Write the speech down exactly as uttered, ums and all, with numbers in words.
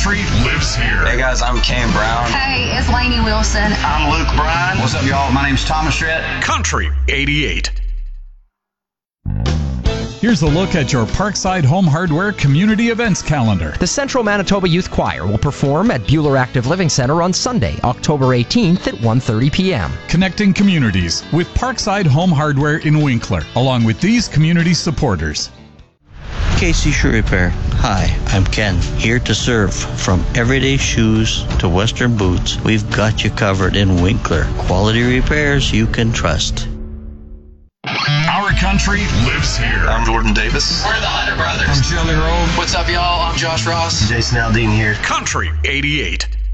country lives here. Hey guys, I'm Kane Brown. Hey, it's Lainey Wilson. I'm Luke Bryan. What's up, y'all? My name's Thomas Rhett. Country eighty-eight. Here's a look at your Parkside Home Hardware Community Events calendar. The Central Manitoba Youth Choir will perform at Buhler Active Living Center on Sunday, October eighteenth at one thirty p.m. Connecting communities with Parkside Home Hardware in Winkler, along with these community supporters. K C Shoe Repair. Hi, I'm Ken, here to serve. From everyday shoes to Western boots, we've got you covered in Winkler. Quality repairs you can trust. Our country lives here. I'm Jordan Davis. We're the Hunter Brothers. I'm Joey Rowe. What's up, y'all? I'm Josh Ross. Jason Aldean here. Country eighty-eight.